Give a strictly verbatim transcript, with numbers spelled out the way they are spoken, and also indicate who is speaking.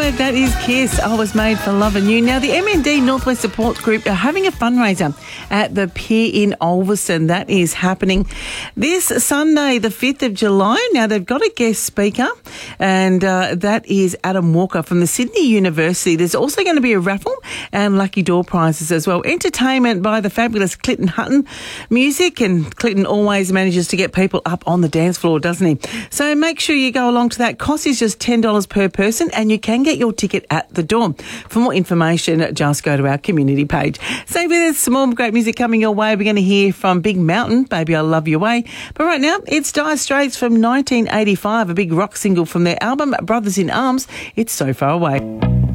Speaker 1: it. That is Kiss. I Was Made for Loving You. Now, the M N D Northwest Support Group are having a fundraiser at the Pier in Ulverstone. That is happening this Sunday, the fifth of July. Now, they've got a guest speaker, and uh, that is Adam Walker from the Sydney University. There's also going to be a raffle and lucky door prizes as well. Entertainment by the fabulous Clinton Hutton. Music, and Clinton always manages to get people up on the dance floor, doesn't he? So make sure you go along to that. Cost is just ten dollars per person, and you can get your ticket at the door. For more information, just go to our community page. Stay with us. Some more great music coming your way. We're going to hear from Big Mountain, Baby I Love Your Way. But right now, it's Dire Straits from nineteen eighty-five, a big rock single from their album Brothers in Arms. It's So Far Away.